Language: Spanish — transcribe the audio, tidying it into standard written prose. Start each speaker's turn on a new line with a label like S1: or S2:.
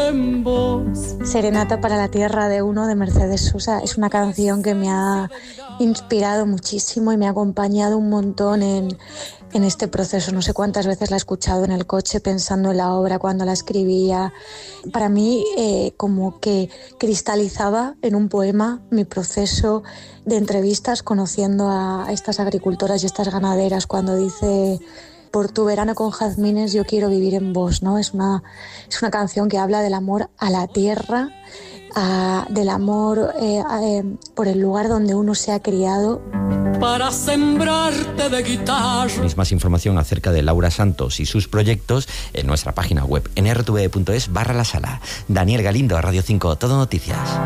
S1: en vos.
S2: Serenata para la Tierra de Uno de Mercedes Sosa es una canción que me ha inspirado muchísimo y me ha acompañado un montón en este proceso. No sé cuántas veces la he escuchado en el coche pensando en la obra cuando la escribía. Para mí como que cristalizaba en un poema mi proceso de entrevistas conociendo a estas agricultoras y estas ganaderas cuando dice: por tu verano con jazmines yo quiero vivir en vos, ¿no? Es una canción que habla del amor a la tierra, del amor por el lugar donde uno se ha criado.
S1: Para sembrarte de guitarra.
S3: Tenéis más información acerca de Laura Santos y sus proyectos en nuestra página web en rtve.es/la sala. Daniel Galindo, Radio 5, Todo Noticias.